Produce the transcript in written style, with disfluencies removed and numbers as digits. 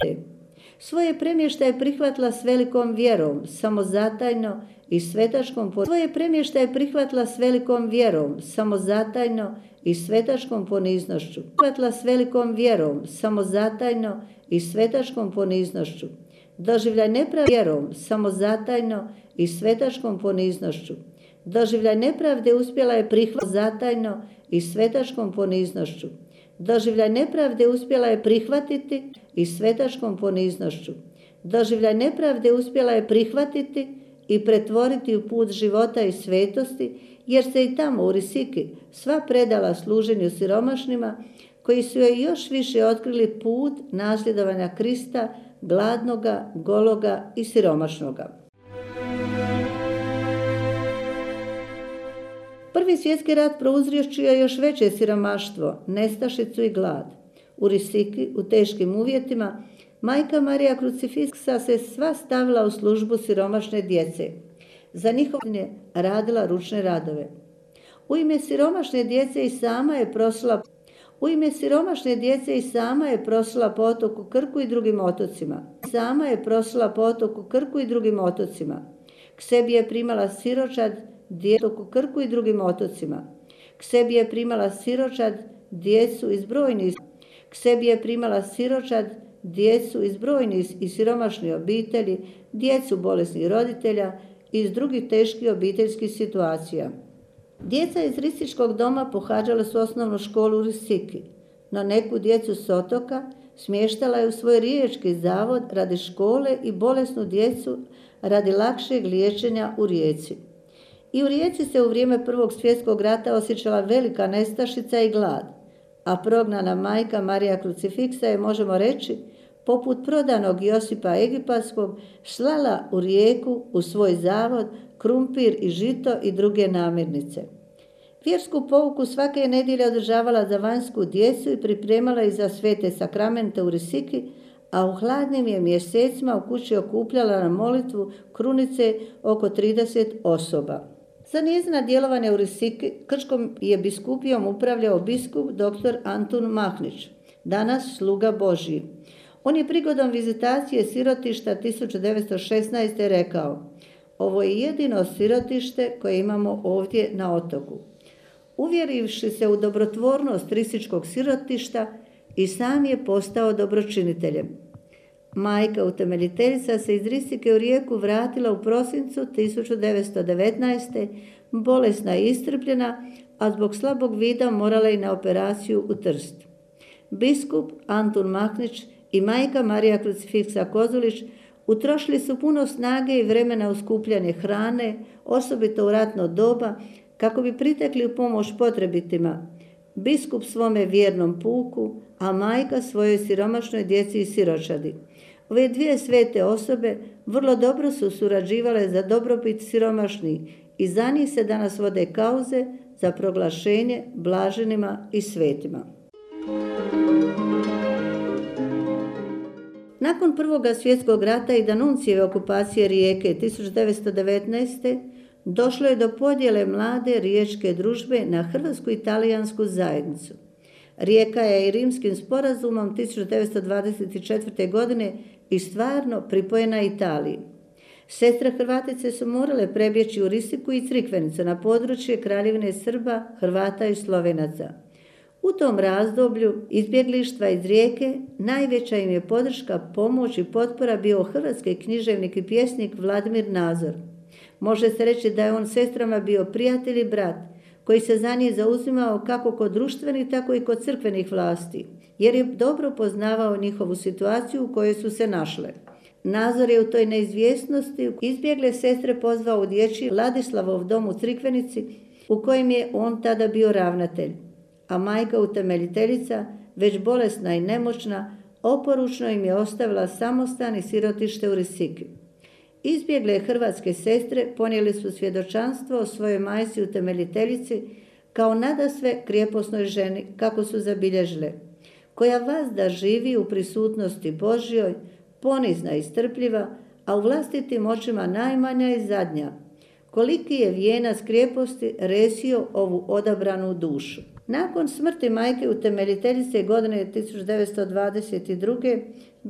Svoje premještaje prihvatila s velikom vjerom, samozatajno i svetačkom poniznošću. Prihvatila s velikom vjerom, samozatajno i svetačkom poniznošću. Doživljaj nepravde vjerom, samozatajno i svetačkom poniznošću. Doživljaj nepravde uspjela je prihvatiti zatajno i svetačkom poniznošću. Doživljaj nepravde uspjela je prihvatiti i svetačkom poniznošću. Doživljaj nepravde uspjela je prihvatiti i pretvoriti u put života i svetosti, jer se i tamo u Risiki sva predala služenju siromašnima, koji su joj još više otkrili put nasljedovanja Krista, gladnoga, gologa i siromašnoga. Prvi svjetski rat prouzročio je još veće siromaštvo, nestašicu i glad. U Risiki, u teškim uvjetima, Majka Marija Krucifiksa se sva stavila u službu siromašne djece. Za njihovne radila ručne radove. U ime siromašne djece i sama je prosila po otoku Krku i drugim otocima. K sebi je primala siročad djecu iz brojnih i siromašnih obitelji, djecu bolesnih roditelja i iz drugih teških obiteljskih situacija. Djeca iz Risičkog doma pohađala su osnovnu školu u Risiki, no neku djecu s otoka smještala je u svoj riječki zavod radi škole i bolesnu djecu radi lakšeg liječenja u Rijeci. I u Rijeci se u vrijeme Prvog svjetskog rata osjećala velika nestašica i glad, a prognana Majka Marija Krucifiksa je, možemo reći, poput prodanog Josipa Egipatskog, slala u Rijeku u svoj zavod krumpir i žito i druge namirnice. Vjersku pouku svake je nedjelje održavala za vanjsku djecu i pripremala ih za svete sakramente u Risiki, a u hladnim je mjesecima u kući okupljala na molitvu krunice oko 30 osoba. Za njezina djelovanja u Risiki Krčkom je biskupijom upravljao biskup dr. Antun Mahnić, danas sluga Božji. On je prigodom vizitacije sirotišta 1916. rekao: "Ovo je jedino sirotište koje imamo ovdje na otoku." Uvjerivši se u dobrotvornost Risičkog sirotišta, i sam je postao dobročiniteljem. Majka utemeljiteljica se iz Risike u Rijeku vratila u prosincu 1919. bolesna i iscrpljena, a zbog slabog vida morala i na operaciju u Trst. Biskup Antun Mahnić i majka Marija Krucifiksa Kozulić utrošili su puno snage i vremena u skupljanje hrane, osobito u ratno doba, kako bi pritekli u pomoć potrebitima. Biskup svome vjernom puku, a majka svojoj siromašnoj djeci i siročadi. Ove dvije svete osobe vrlo dobro su surađivale za dobrobit siromašnih i za njih se danas vode kauze za proglašenje blaženima i svetima. Nakon Prvoga svjetskog rata i D'Annunzieve okupacije Rijeke 1919. došlo je do podjele mlade riječke družbe na hrvatsku i talijansku zajednicu. Rijeka je i Rimskim sporazumom 1924. godine i stvarno pripojena Italiji. Sestre Hrvatice su morale prebjeći u Risiku i Crikvenicu na područje Kraljevine Srba, Hrvata i Slovenaca. U tom razdoblju izbjeglištva iz Rijeke najveća im je podrška, pomoć i potpora bio hrvatski književnik i pjesnik Vladimir Nazor. Može se reći da je on sestrama bio prijatelj i brat, koji se za njih zauzimao kako kod društvenih, tako i kod crkvenih vlasti, jer je dobro poznavao njihovu situaciju u kojoj su se našle. Nazor je u toj neizvjesnosti izbjegle sestre pozvao u dječji Ladislavov dom u Crikvenici, u kojem je on tada bio ravnatelj, a majka utemeljiteljica, već bolesna i nemoćna, oporučno im je ostavila samostan i sirotište u Risiki. Izbjegle hrvatske sestre ponijeli su svjedočanstvo o svojoj majci utemeljiteljici kao nadasve krijeposnoj ženi, kako su zabilježile, koja vazda živi u prisutnosti Božjoj, ponizna i strpljiva, a u vlastitim očima najmanja i zadnja. Koliki je vijenac krijeposti resio ovu odabranu dušu. Nakon smrti majke utemeljiteljice godine 1922.